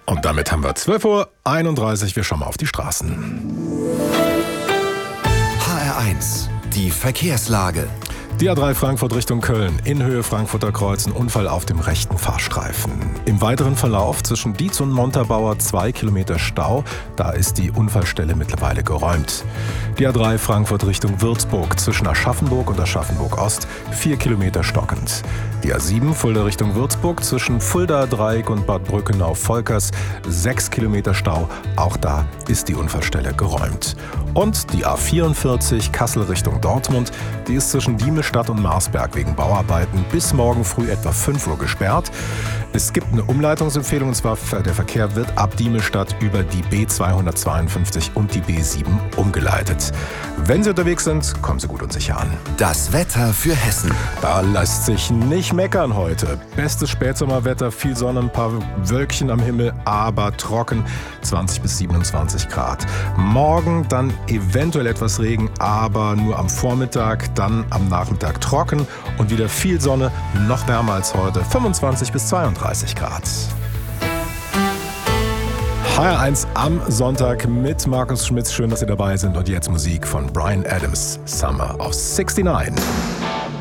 Und damit haben wir 12:31 Uhr. Wir schauen mal auf die Straßen. HR1, die Verkehrslage. Die A3 Frankfurt Richtung Köln, in Höhe Frankfurter Kreuz, ein Unfall auf dem rechten Fahrstreifen. Im weiteren Verlauf zwischen Dietz und Montabaur 2 Kilometer Stau. Da ist die Unfallstelle mittlerweile geräumt. Die A3 Frankfurt Richtung Würzburg, zwischen Aschaffenburg und Aschaffenburg Ost 4 Kilometer stockend. Die A7 Fulda Richtung Würzburg, zwischen Fulda Dreieck und Bad Brückenau-Volkers 6 Kilometer Stau. Auch da ist die Unfallstelle geräumt. Und die A44 Kassel Richtung Dortmund, die ist zwischen Diemestadt und Marsberg wegen Bauarbeiten bis morgen früh etwa 5 Uhr gesperrt. Es gibt eine Umleitungsempfehlung, und zwar der Verkehr wird ab Diemestadt über die B252 und die B7 umgeleitet. Wenn Sie unterwegs sind, kommen Sie gut und sicher an. Das Wetter für Hessen. Da lässt sich nicht meckern heute. Bestes Spätsommerwetter, viel Sonne, ein paar Wölkchen am Himmel, aber trocken, 20 bis 27 Grad. Morgen dann eventuell etwas Regen, aber nur am Vormittag, dann am Nachmittag trocken und wieder viel Sonne, noch wärmer als heute, 25 bis 32 Grad. HR1 am Sonntag mit Markus Schmitz. Schön, dass Sie dabei sind. Und jetzt Musik von Bryan Adams, Summer of '69.